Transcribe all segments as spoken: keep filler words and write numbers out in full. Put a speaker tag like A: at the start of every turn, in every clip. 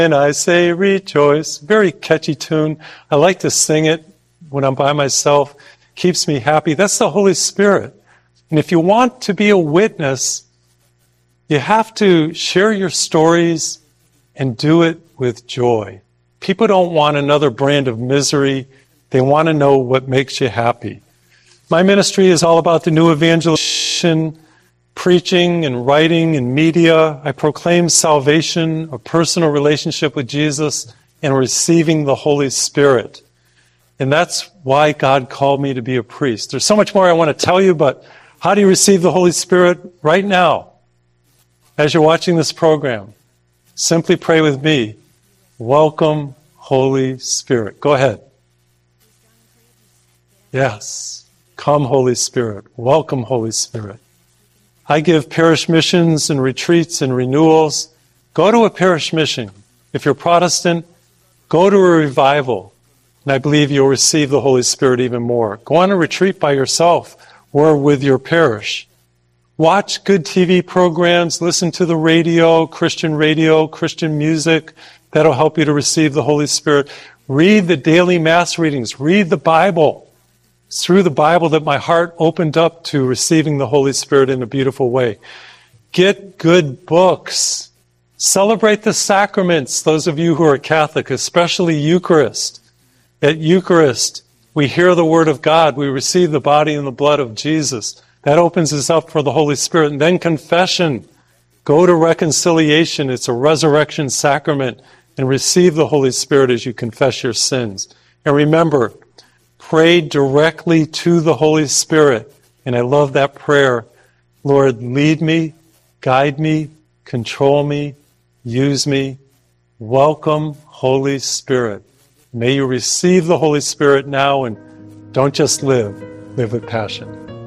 A: And I say rejoice. Very catchy tune. I like to sing it when I'm by myself. Keeps me happy. That's the Holy Spirit. And if you want to be a witness, you have to share your stories and do it with joy. People don't want another brand of misery. They want to know what makes you happy. My ministry is all about the new evangelization, preaching and writing and media. I proclaim salvation, a personal relationship with Jesus, and receiving the Holy Spirit. And that's why God called me to be a priest. There's so much more I want to tell you, but how do you receive the Holy Spirit right now? As you're watching this program, simply pray with me. Welcome, Holy Spirit. Go ahead. Yes. Come, Holy Spirit. Welcome, Holy Spirit. I give parish missions and retreats and renewals. Go to a parish mission. If you're Protestant, go to a revival. And I believe you'll receive the Holy Spirit even more. Go on a retreat by yourself or with your parish. Watch good T V programs, listen to the radio, Christian radio, Christian music. That'll help you to receive the Holy Spirit. Read the daily Mass readings. Read the Bible. It's through the Bible that my heart opened up to receiving the Holy Spirit in a beautiful way. Get good books. Celebrate the sacraments, those of you who are Catholic, especially Eucharist. At Eucharist, we hear the Word of God. We receive the body and the blood of Jesus. That opens us up for the Holy Spirit. And then confession. Go to reconciliation. It's a resurrection sacrament. And receive the Holy Spirit as you confess your sins. And remember, pray directly to the Holy Spirit. And I love that prayer. Lord, lead me, guide me, control me, use me. Welcome, Holy Spirit. May you receive the Holy Spirit now and don't just live, live with passion.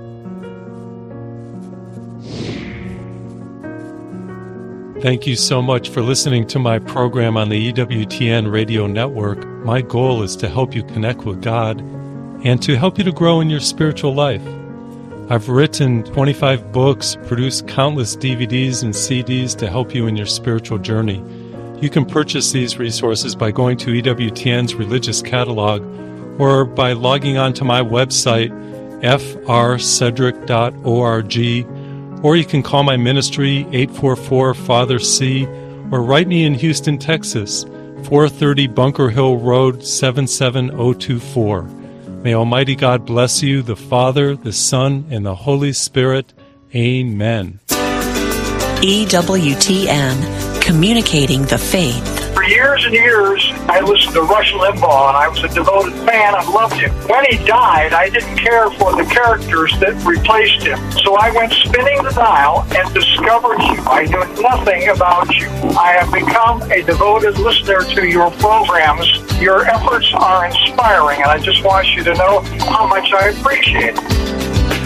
A: Thank you so much for listening to my program on the E W T N radio network. My goal is to help you connect with God and to help you to grow in your spiritual life. I've written twenty-five books, produced countless D V Ds and C Ds to help you in your spiritual journey. You can purchase these resources by going to E W T N's religious catalog or by logging on to my website, f r cedric dot org, or you can call my ministry, eight four four, Father C, or write me in Houston, Texas, four thirty Bunker Hill Road, seven seven zero two four. May Almighty God bless you, the Father, the Son, and the Holy Spirit. Amen.
B: E W T N, communicating the faith.
C: For years and years, I listened to Rush Limbaugh, and I was a devoted fan. I loved him. When he died, I didn't care for the characters that replaced him. So I went spinning the dial and discovered you. I knew nothing about you. I have become a devoted listener to your programs. Your efforts are inspiring, and I just want you to know how much I appreciate it.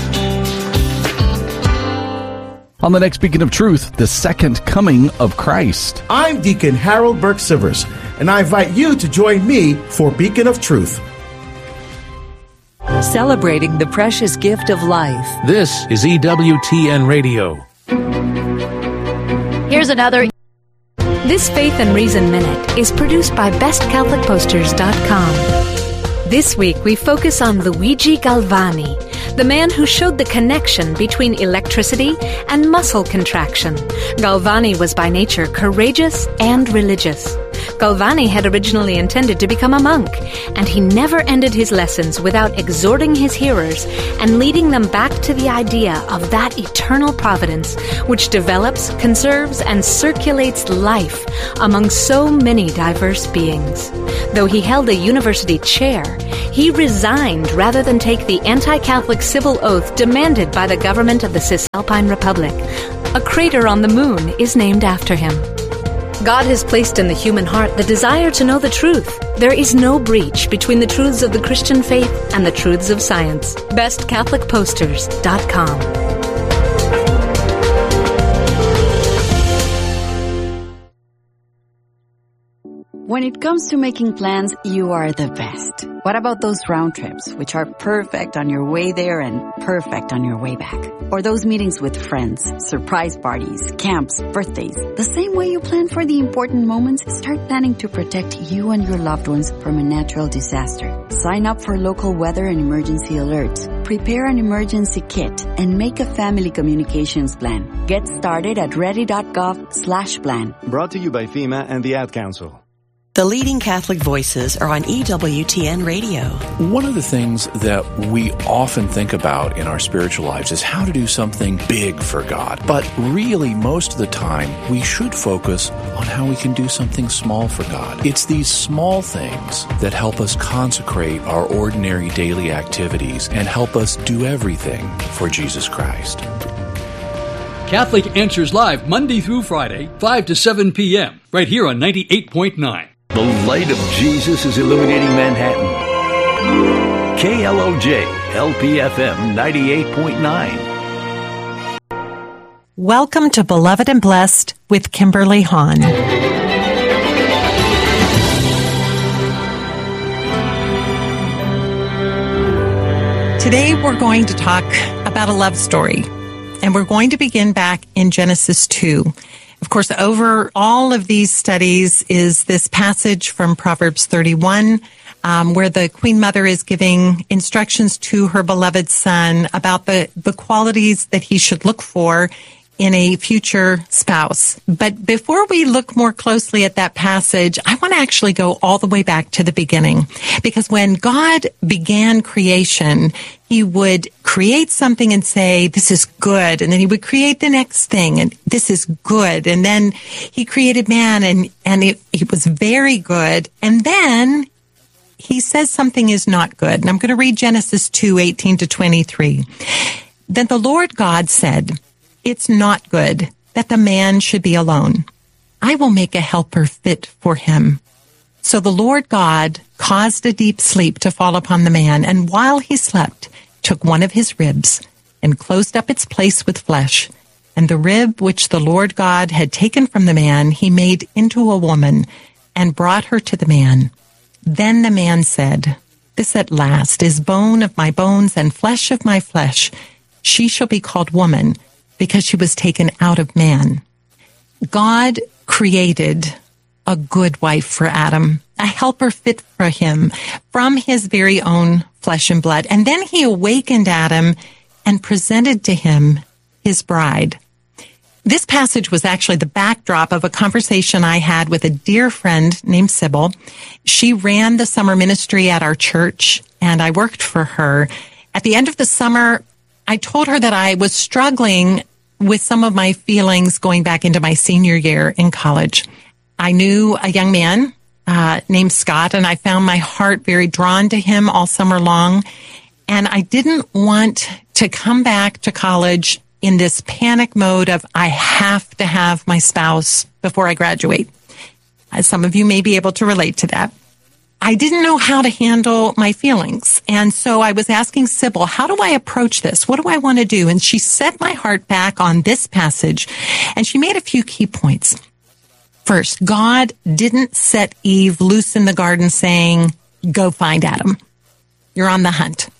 D: On the next Beacon of Truth, the second coming of Christ.
E: I'm Deacon Harold Burke Sivers, and I invite you to join me for Beacon of Truth.
B: Celebrating the precious gift of life.
F: This is E W T N Radio.
G: Here's another.
H: This Faith and Reason Minute is produced by best catholic posters dot com. This week we focus on Luigi Galvani, the man who showed the connection between electricity and muscle contraction. Galvani was by nature courageous and religious. Galvani had originally intended to become a monk, and he never ended his lessons without exhorting his hearers and leading them back to the idea of that eternal providence which develops, conserves, and circulates life among so many diverse beings. Though he held a university chair, he resigned rather than take the anti-Catholic civil oath demanded by the government of the Cisalpine Republic. A crater on the moon is named after him. God has placed in the human heart the desire to know the truth. There is no breach between the truths of the Christian faith and the truths of science. best catholic posters dot com.
G: when it comes to making plans, you are the best. What about those round trips, which are perfect on your way there and perfect on your way back? Or those meetings with friends, surprise parties, camps, birthdays. The same way you plan for the important moments, start planning to protect you and your loved ones from a natural disaster. Sign up for local weather and emergency alerts. Prepare an emergency kit and make a family communications plan. Get started at ready.gov slash plan.
I: Brought to you by FEMA and the Ad Council.
B: The leading Catholic voices are on E W T N Radio.
F: One of the things that we often think about in our spiritual lives is how to do something big for God. But really, most of the time, we should focus on how we can do something small for God. It's these small things that help us consecrate our ordinary daily activities and help us do everything for Jesus Christ.
J: Catholic Answers Live, Monday through Friday, five to seven p.m., right here on ninety-eight point nine.
K: The light of Jesus is illuminating Manhattan. K L O J, L P F M ninety-eight point nine.
L: Welcome to Beloved and Blessed with Kimberly Hahn. Today we're going to talk about a love story, and we're going to begin back in Genesis two. Of course, over all of these studies is this passage from Proverbs thirty-one, um, where the Queen Mother is giving instructions to her beloved son about the, the qualities that he should look for in a future spouse. But before we look more closely at that passage, I want to actually go all the way back to the beginning. Because when God began creation, he would create something and say, this is good. And then he would create the next thing, and this is good. And then he created man, and, and it, it was very good. And then he says something is not good. And I'm going to read Genesis two, eighteen to twenty-three. Then the Lord God said, it's not good that the man should be alone. I will make a helper fit for him. So the Lord God caused a deep sleep to fall upon the man, and while he slept, took one of his ribs and closed up its place with flesh. And the rib which the Lord God had taken from the man, he made into a woman and brought her to the man. Then the man said, this at last is bone of my bones and flesh of my flesh. She shall be called woman, because she was taken out of man. God created a good wife for Adam, a helper fit for him from his very own flesh and blood. And then he awakened Adam and presented to him his bride. This passage was actually the backdrop of a conversation I had with a dear friend named Sybil. She ran the summer ministry at our church, and I worked for her. At the end of the summer, I told her that I was struggling with some of my feelings going back into my senior year in college. I knew a young man uh, named Scott, and I found my heart very drawn to him all summer long. And I didn't want to come back to college in this panic mode of, I have to have my spouse before I graduate. As some of you may be able to relate to that. I didn't know how to handle my feelings. And so I was asking Sybil, how do I approach this? What do I want to do? And she set my heart back on this passage, and she made a few key points. First, God didn't set Eve loose in the garden saying, go find Adam. You're on the hunt.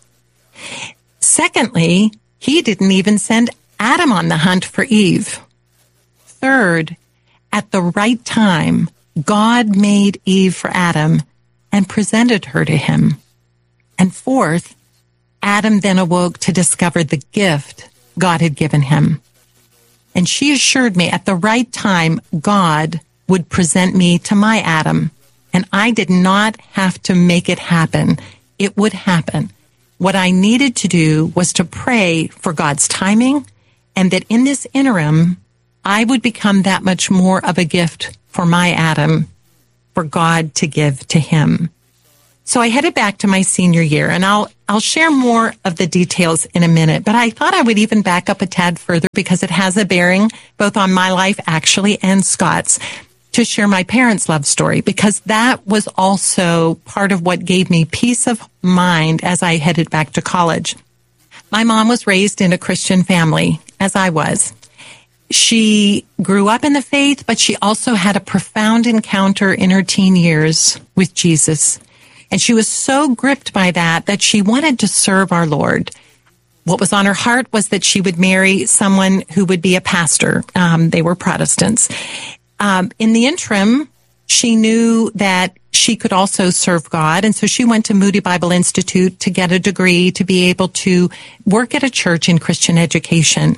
L: Secondly, he didn't even send Adam on the hunt for Eve. Third, at the right time, God made Eve for Adam and presented her to him. And fourth, Adam then awoke to discover the gift God had given him. And she assured me at the right time, God would present me to my Adam, and I did not have to make it happen. It would happen. What I needed to do was to pray for God's timing, and that in this interim, I would become that much more of a gift for my Adam, for God to give to him. So I headed back to my senior year, and I'll I'll share more of the details in a minute, but I thought I would even back up a tad further because it has a bearing both on my life actually and Scott's, to share my parents' love story, because that was also part of what gave me peace of mind as I headed back to college. My mom was raised in a Christian family, as I was. She grew up in the faith, but she also had a profound encounter in her teen years with Jesus. And she was so gripped by that that she wanted to serve our Lord. What was on her heart was that she would marry someone who would be a pastor. Um, they were Protestants. Um, in the interim, she knew that she could also serve God. And so she went to Moody Bible Institute to get a degree to be able to work at a church in Christian education.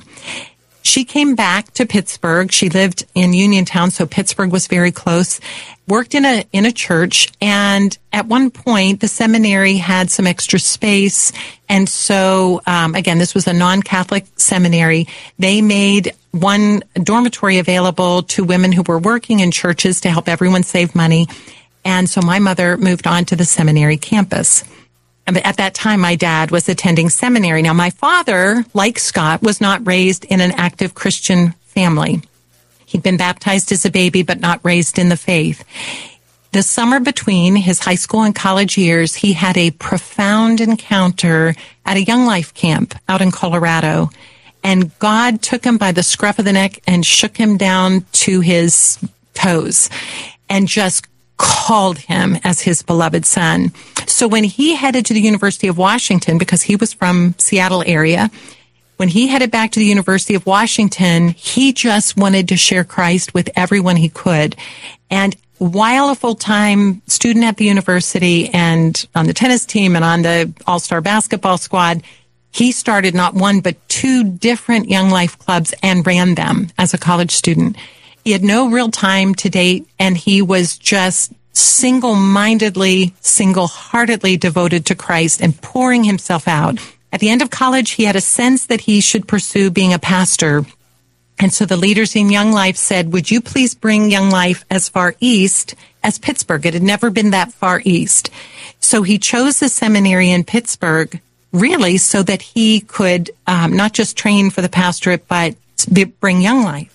L: She came back to Pittsburgh. She lived in Uniontown, so Pittsburgh was very close. Worked in a in a church, and at one point, the seminary had some extra space, and so um, again, this was a non-Catholic seminary. They made one dormitory available to women who were working in churches to help everyone save money, and so my mother moved on to the seminary campus. At that time, my dad was attending seminary. Now, my father, like Scott, was not raised in an active Christian family. He'd been baptized as a baby, but not raised in the faith. The summer between his high school and college years, he had a profound encounter at a Young Life camp out in Colorado. And God took him by the scruff of the neck and shook him down to his toes and just called him as his beloved son. So when he headed to the University of Washington, because he was from Seattle area, when he headed back to the University of Washington, he just wanted to share Christ with everyone he could. And while a full-time student at the university and on the tennis team and on the all-star basketball squad, he started not one but two different Young Life clubs and ran them as a college student. He had no real time to date, and he was just single-mindedly, single-heartedly devoted to Christ and pouring himself out. At the end of college, he had a sense that he should pursue being a pastor. And so the leaders in Young Life said, would you please bring Young Life as far east as Pittsburgh? It had never been that far east. So he chose the seminary in Pittsburgh, really, so that he could um, not just train for the pastorate, but bring Young Life.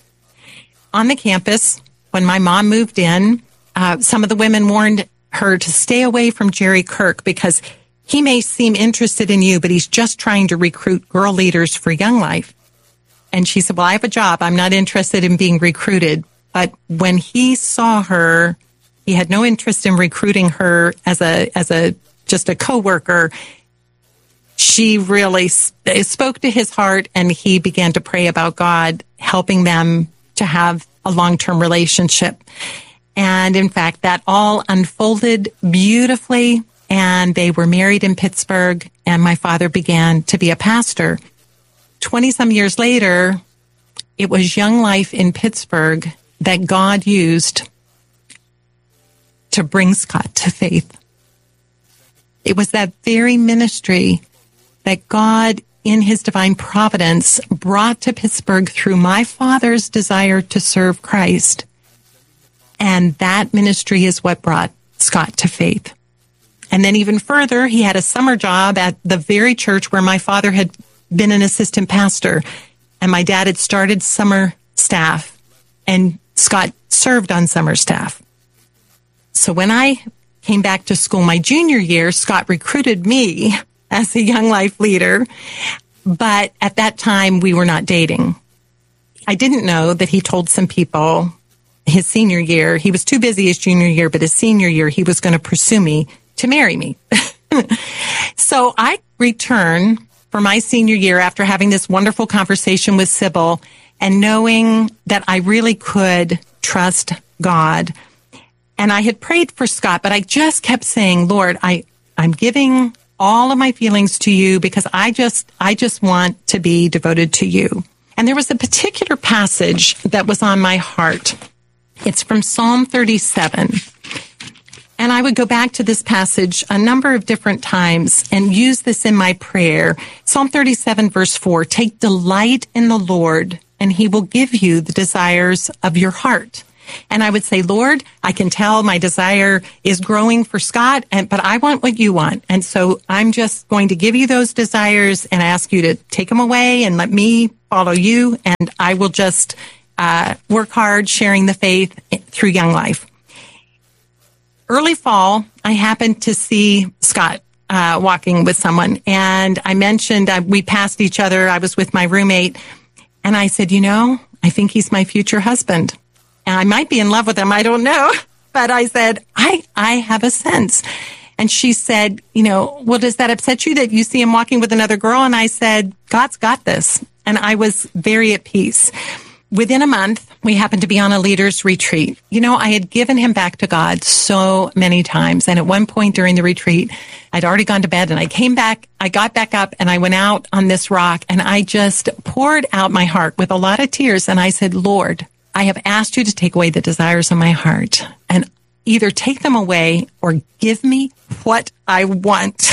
L: On the campus, when my mom moved in, uh, some of the women warned her to stay away from Jerry Kirk because he may seem interested in you, but he's just trying to recruit girl leaders for Young Life. And she said, well, I have a job. I'm not interested in being recruited. But when he saw her, he had no interest in recruiting her as a, as a, just a coworker. She really spoke to his heart, and he began to pray about God helping them to have a long-term relationship. And in fact, that all unfolded beautifully, and they were married in Pittsburgh, and my father began to be a pastor. Twenty-some years later, it was Young Life in Pittsburgh that God used to bring Scott to faith. It was that very ministry that God, in his divine providence, brought to Pittsburgh through my father's desire to serve Christ. And that ministry is what brought Scott to faith. And then even further, he had a summer job at the very church where my father had been an assistant pastor. And my dad had started summer staff, and Scott served on summer staff. So when I came back to school my junior year, Scott recruited me as a Young Life leader. But at that time, we were not dating. I didn't know that he told some people his senior year, he was too busy his junior year, but his senior year, he was going to pursue me to marry me. So I returned for my senior year after having this wonderful conversation with Sybil and knowing that I really could trust God. And I had prayed for Scott, but I just kept saying, Lord, I, I'm giving all of my feelings to you because I just, I just want to be devoted to you. And there was a particular passage that was on my heart. It's from Psalm thirty-seven. And I would go back to this passage a number of different times and use this in my prayer. Psalm thirty-seven, verse four, take delight in the Lord, and he will give you the desires of your heart. And I would say, Lord, I can tell my desire is growing for Scott, and but I want what you want. And so I'm just going to give you those desires and ask you to take them away and let me follow you. And I will just uh, work hard sharing the faith through Young Life. Early fall, I happened to see Scott uh, walking with someone, and I mentioned uh, we passed each other. I was with my roommate, and I said, you know, I think he's my future husband. And I might be in love with him. I don't know. But I said, I, I have a sense. And she said, you know, well, does that upset you that you see him walking with another girl? And I said, God's got this. And I was very at peace. Within a month, we happened to be on a leaders retreat. You know, I had given him back to God so many times. And at one point during the retreat, I'd already gone to bed and I came back, I got back up and I went out on this rock and I just poured out my heart with a lot of tears. And I said, Lord, I have asked you to take away the desires of my heart and either take them away or give me what I want.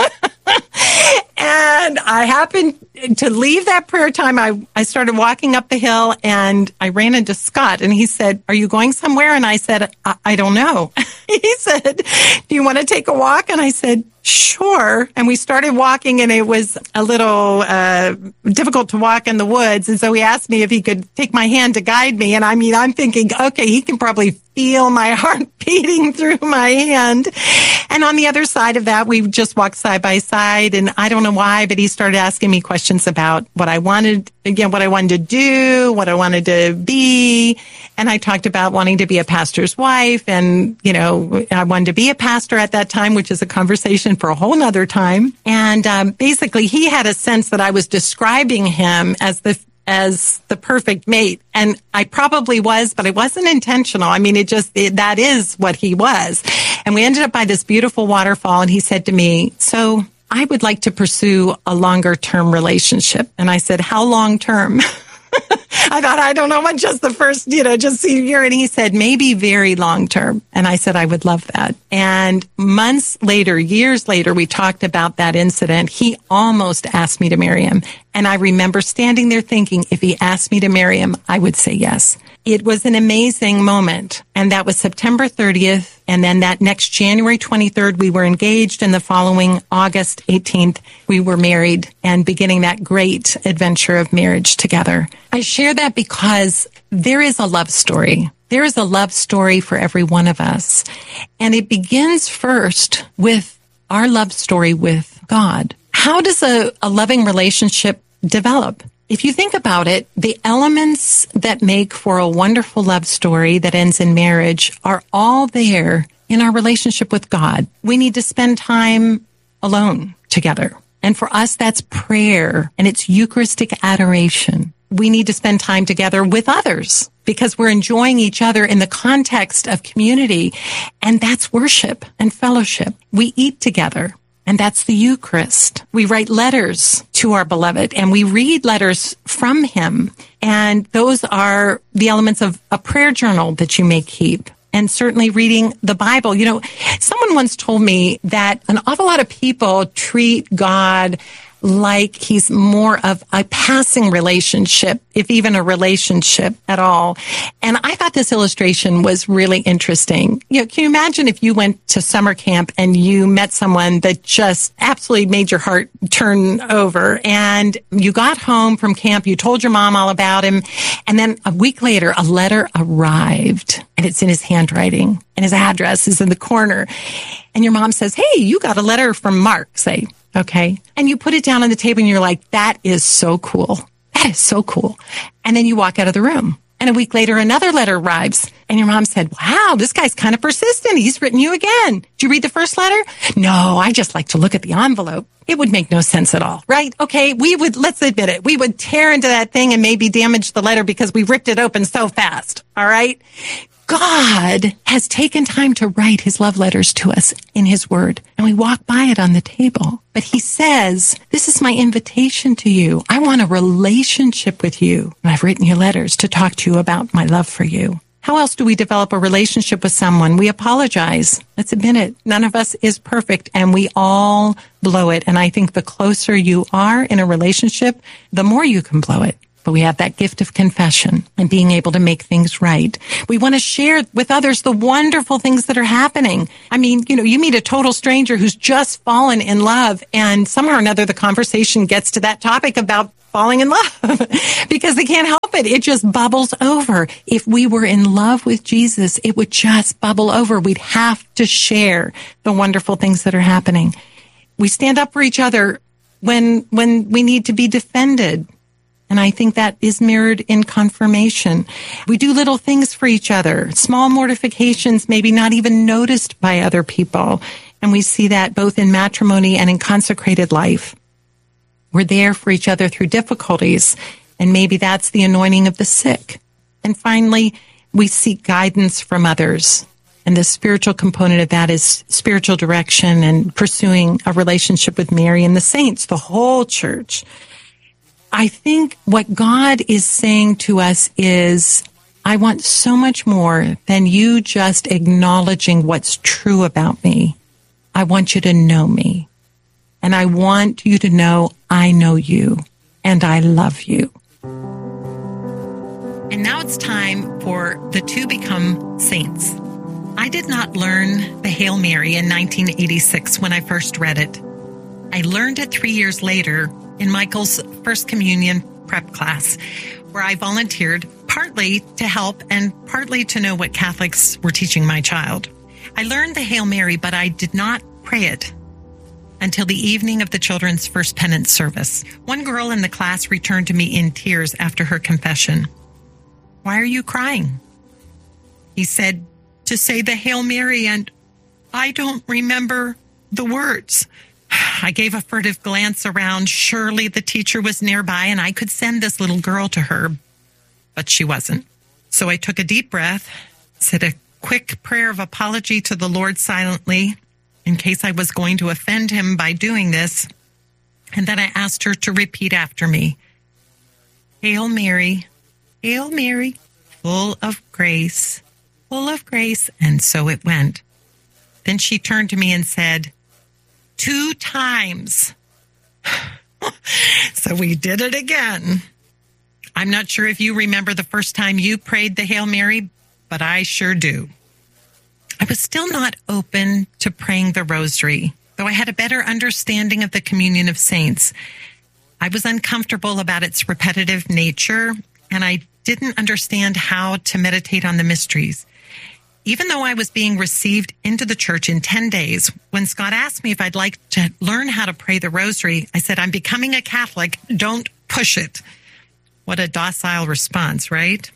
L: And I happened to leave that prayer time. I, I started walking up the hill and I ran into Scott and he said, are you going somewhere? And I said, I, I don't know. He said, do you want to take a walk? And I said, sure. And we started walking and it was a little uh, difficult to walk in the woods. And so he asked me if he could take my hand to guide me. And I mean, I'm thinking, okay, he can probably feel my heart beating through my hand. And on the other side of that, we just walked side by side. And I don't know why, but he started asking me questions about what I wanted, again, what I wanted to do, what I wanted to be. And I talked about wanting to be a pastor's wife. And, you know, I wanted to be a pastor at that time, which is a conversation for a whole nother time. And um, basically, he had a sense that I was describing him as the as the perfect mate. And I probably was, but it wasn't intentional. I mean, it just, it, that is what he was. And we ended up by this beautiful waterfall. And he said to me, so I would like to pursue a longer term relationship. And I said, how long term? I thought, I don't know what, just the first, you know, just see year. And he said, maybe very long term. And I said, I would love that. And months later, years later, we talked about that incident. He almost asked me to marry him. And I remember standing there thinking, if he asked me to marry him, I would say yes. It was an amazing moment. And that was September thirtieth. And then that next January twenty-third, we were engaged. And the following August eighteenth, we were married and beginning that great adventure of marriage together. I share that because there is a love story. There is a love story for every one of us. And it begins first with our love story with God. How does a, a loving relationship develop? If you think about it, the elements that make for a wonderful love story that ends in marriage are all there in our relationship with God. We need to spend time alone together. And for us, that's prayer and it's Eucharistic adoration. We need to spend time together with others because we're enjoying each other in the context of community. And that's worship and fellowship. We eat together. And that's the Eucharist. We write letters to our beloved and we read letters from him. And those are the elements of a prayer journal that you may keep. And certainly reading the Bible. You know, someone once told me that an awful lot of people treat God like he's more of a passing relationship, if even a relationship at all. And I thought this illustration was really interesting. You know, can you imagine if you went to summer camp and you met someone that just absolutely made your heart turn over and you got home from camp, you told your mom all about him, and then a week later, a letter arrived and it's in his handwriting and his address is in the corner. And your mom says, hey, you got a letter from Mark, say. Okay. And you put it down on the table and you're like, that is so cool. That is so cool. And then you walk out of the room. And a week later, another letter arrives. And your mom said, wow, this guy's kind of persistent. He's written you again. Did you read the first letter? No, I just like to look at the envelope. It would make no sense at all, right? Okay, we would, let's admit it, we would tear into that thing and maybe damage the letter because we ripped it open so fast. All right? God has taken time to write his love letters to us in his word, and we walk by it on the table. But he says, this is my invitation to you. I want a relationship with you. And I've written you letters to talk to you about my love for you. How else do we develop a relationship with someone? We apologize. Let's admit it. None of us is perfect, and we all blow it. And I think the closer you are in a relationship, the more you can blow it. But we have that gift of confession and being able to make things right. We want to share with others the wonderful things that are happening. I mean, you know, you meet a total stranger who's just fallen in love, and somehow or another the conversation gets to that topic about falling in love because they can't help it. It just bubbles over. If we were in love with Jesus, it would just bubble over. We'd have to share the wonderful things that are happening. We stand up for each other when when we need to be defended. And I think that is mirrored in confirmation. We do little things for each other, small mortifications, maybe not even noticed by other people. And we see that both in matrimony and in consecrated life. We're there for each other through difficulties, and maybe that's the anointing of the sick. And finally, we seek guidance from others. And the spiritual component of that is spiritual direction and pursuing a relationship with Mary and the saints, the whole church. I think what God is saying to us is, I want so much more than you just acknowledging what's true about me. I want you to know me. And I want you to know I know you and I love you. And now it's time for the To Become Saints. I did not learn the Hail Mary in nineteen eighty-six when I first read it. I learned it three years later in Michael's First Communion prep class, where I volunteered partly to help and partly to know what Catholics were teaching my child. I learned the Hail Mary, but I did not pray it until the evening of the children's first penance service. One girl in the class returned to me in tears after her confession. "Why are you crying?" He said, "To say the Hail Mary, and I don't remember the words." I gave a furtive glance around. Surely the teacher was nearby and I could send this little girl to her, but she wasn't. So I took a deep breath, said a quick prayer of apology to the Lord silently, in case I was going to offend him by doing this, and then I asked her to repeat after me. "Hail Mary, Hail Mary, full of grace, full of grace." And so it went. Then she turned to me and said, "Two times." So we did it again. I'm not sure if you remember the first time you prayed the Hail Mary, but I sure do. I was still not open to praying the rosary, though I had a better understanding of the communion of saints. I was uncomfortable about its repetitive nature, and I didn't understand how to meditate on the mysteries. Even though I was being received into the church in ten days, when Scott asked me if I'd like to learn how to pray the rosary, I said, "I'm becoming a Catholic. Don't push it." What a docile response, right?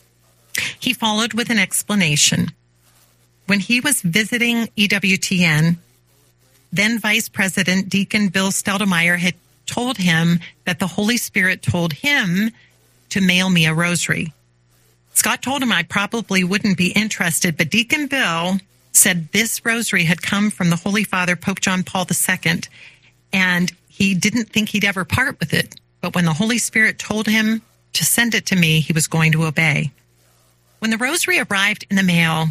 L: He followed with an explanation. When he was visiting E W T N, then Vice President Deacon Bill Steldemeyer had told him that the Holy Spirit told him to mail me a rosary. Scott told him I probably wouldn't be interested, but Deacon Bill said this rosary had come from the Holy Father, Pope John Paul the Second, and he didn't think he'd ever part with it. But when the Holy Spirit told him to send it to me, he was going to obey. When the rosary arrived in the mail,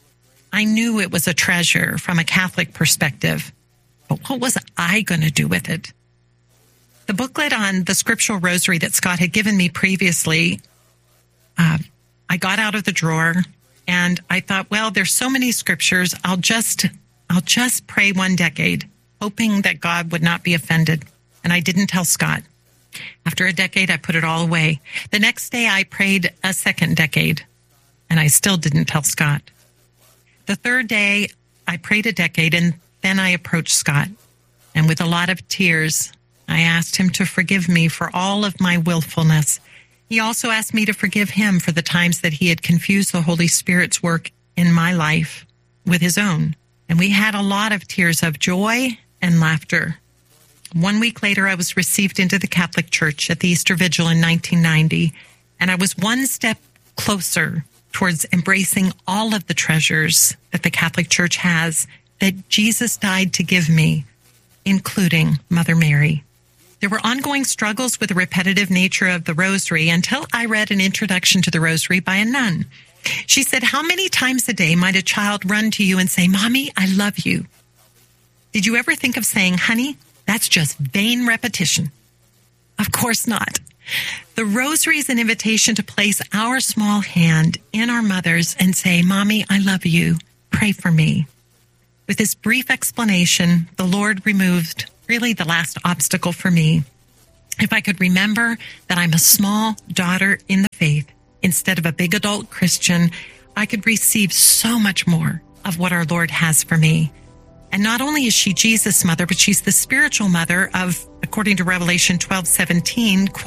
L: I knew it was a treasure from a Catholic perspective. But what was I going to do with it? The booklet on the scriptural rosary that Scott had given me previously, uh, I got out of the drawer and I thought, well, there's so many scriptures. I'll just, I'll just pray one decade, hoping that God would not be offended. And I didn't tell Scott. After a decade, I put it all away. The next day, I prayed a second decade, and I still didn't tell Scott. The third day, I prayed a decade, and then I approached Scott. And with a lot of tears, I asked him to forgive me for all of my willfulness. He also asked me to forgive him for the times that he had confused the Holy Spirit's work in my life with his own. And we had a lot of tears of joy and laughter. One week later, I was received into the Catholic Church at the Easter Vigil in nineteen ninety, and I was one step closer towards embracing all of the treasures that the Catholic Church has that Jesus died to give me, including Mother Mary. There were ongoing struggles with the repetitive nature of the rosary until I read an introduction to the rosary by a nun. She said, "How many times a day might a child run to you and say, 'Mommy, I love you'? Did you ever think of saying, 'Honey, that's just vain repetition'?" Of course not. The rosary is an invitation to place our small hand in our mother's and say, "Mommy, I love you. Pray for me." With this brief explanation, the Lord removed really the last obstacle for me. If I could remember that I'm a small daughter in the faith instead of a big adult Christian, I could receive so much more of what our Lord has for me. And not only is she Jesus' mother, but she's the spiritual mother of, according to Revelation twelve seventeen, quote,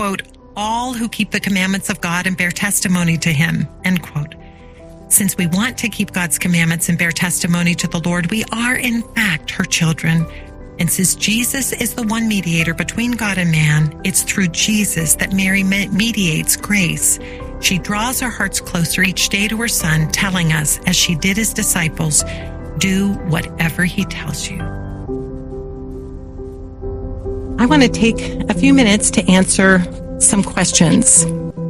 L: all who keep the commandments of God and bear testimony to him, end quote. Since we want to keep God's commandments and bear testimony to the Lord, we are in fact her children. And since Jesus is the one mediator between God and man, it's through Jesus that Mary mediates grace. She draws our hearts closer each day to her Son, telling us, as she did his disciples, do whatever he tells you. I want to take a few minutes to answer some questions.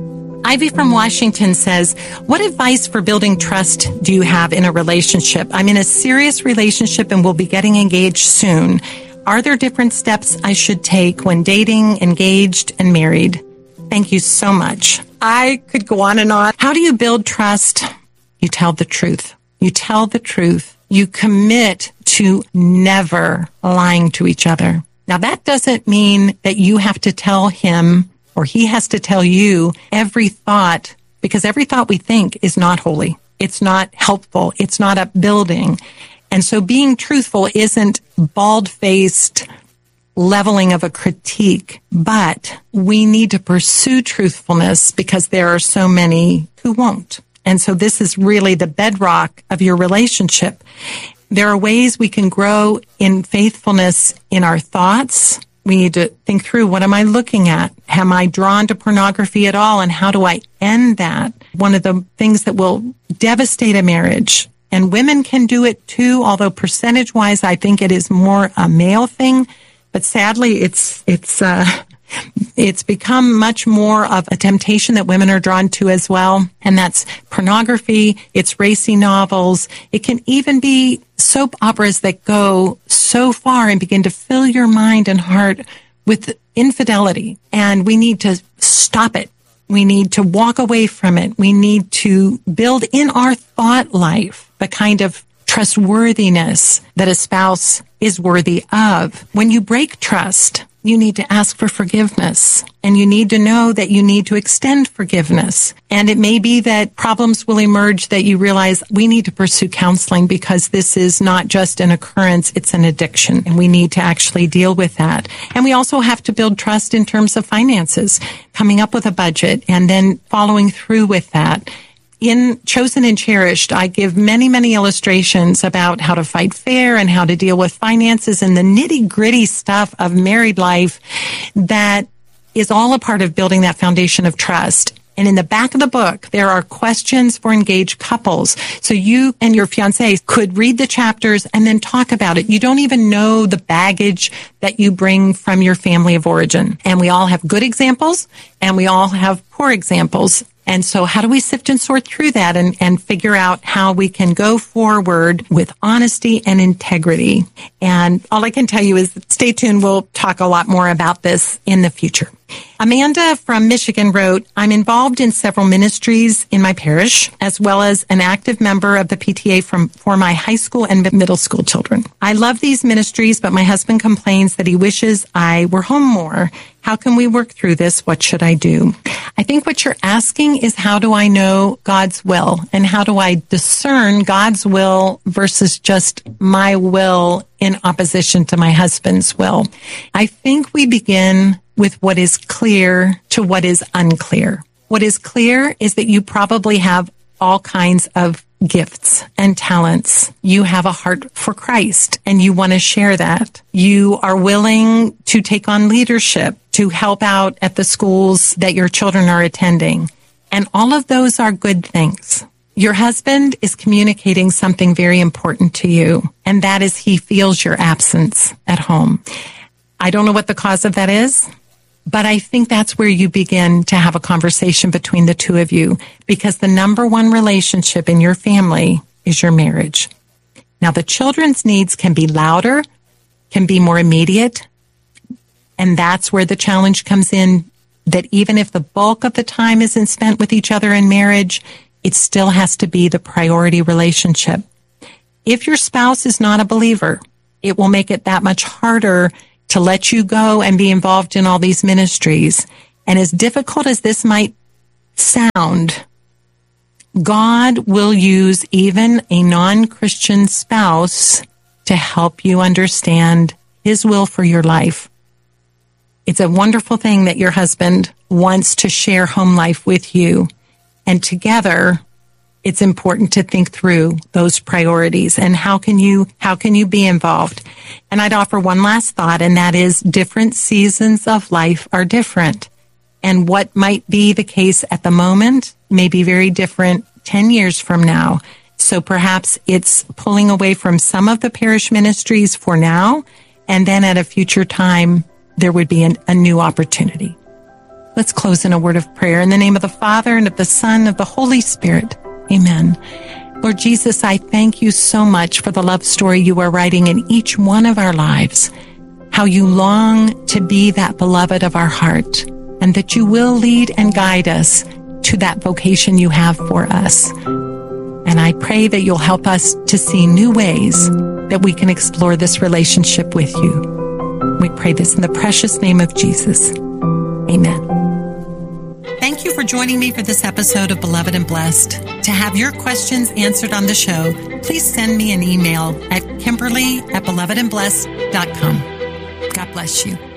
L: Ivy from Washington says, what advice for building trust do you have in a relationship? I'm in a serious relationship and will be getting engaged soon. Are there different steps I should take when dating, engaged, and married? Thank you so much. I could go on and on. How do you build trust? You tell the truth. You tell the truth. You commit to never lying to each other. Now, that doesn't mean that you have to tell him or he has to tell you every thought, because every thought we think is not holy. It's not helpful. It's not upbuilding. And so being truthful isn't bald-faced leveling of a critique, but we need to pursue truthfulness because there are so many who won't. And so this is really the bedrock of your relationship. There are ways we can grow in faithfulness in our thoughts. We need to think through, what am I looking at? Am I drawn to pornography at all? And how do I end that? One of the things that will devastate a marriage, and women can do it too, although percentage-wise, I think it is more a male thing. But sadly, it's it's uh, it's become much more of a temptation that women are drawn to as well. And that's pornography. It's racy novels. It can even be soap operas that go so far and begin to fill your mind and heart with infidelity. And we need to stop it. We need to walk away from it. We need to build in our thought life the kind of trustworthiness that a spouse is worthy of. When you break trust, you need to ask for forgiveness, and you need to know that you need to extend forgiveness. And it may be that problems will emerge that you realize we need to pursue counseling because this is not just an occurrence, it's an addiction, and we need to actually deal with that. And we also have to build trust in terms of finances, coming up with a budget and then following through with that. In Chosen and Cherished, I give many, many illustrations about how to fight fair and how to deal with finances and the nitty-gritty stuff of married life that is all a part of building that foundation of trust. And in the back of the book, there are questions for engaged couples. So you and your fiancé could read the chapters and then talk about it. You don't even know the baggage that you bring from your family of origin. And we all have good examples and we all have poor examples. And so how do we sift and sort through that and, and figure out how we can go forward with honesty and integrity? And all I can tell you is stay tuned. We'll talk a lot more about this in the future. Amanda from Michigan wrote, I'm involved in several ministries in my parish, as well as an active member of the P T A from, for my high school and middle school children. I love these ministries, but my husband complains that he wishes I were home more. How can we work through this? What should I do? I think what you're asking is, how do I know God's will? And how do I discern God's will versus just my will in opposition to my husband's will? I think we begin with what is clear to what is unclear. What is clear is that you probably have all kinds of gifts and talents. You have a heart for Christ and you want to share that. You are willing to take on leadership, to help out at the schools that your children are attending. And all of those are good things. Your husband is communicating something very important to you, and that is he feels your absence at home. I don't know what the cause of that is, but I think that's where you begin to have a conversation between the two of you, because the number one relationship in your family is your marriage. Now, the children's needs can be louder, can be more immediate, and that's where the challenge comes in, that even if the bulk of the time isn't spent with each other in marriage, it still has to be the priority relationship. If your spouse is not a believer, it will make it that much harder to let you go and be involved in all these ministries. And as difficult as this might sound, God will use even a non-Christian spouse to help you understand his will for your life. It's a wonderful thing that your husband wants to share home life with you. And together, it's important to think through those priorities and how can you, how can you be involved? And I'd offer one last thought, and that is different seasons of life are different. And what might be the case at the moment may be very different ten years from now. So perhaps it's pulling away from some of the parish ministries for now, and then at a future time, there would be an, a new opportunity. Let's close in a word of prayer. In the name of the Father, and of the Son, and of the Holy Spirit. Amen. Lord Jesus, I thank you so much for the love story you are writing in each one of our lives, how you long to be that beloved of our heart, and that you will lead and guide us to that vocation you have for us. And I pray that you'll help us to see new ways that we can explore this relationship with you. We pray this in the precious name of Jesus. Amen. Thank you for joining me for this episode of Beloved and Blessed. To have your questions answered on the show, please send me an email at Kimberly at beloved and blessed dot com. God bless you.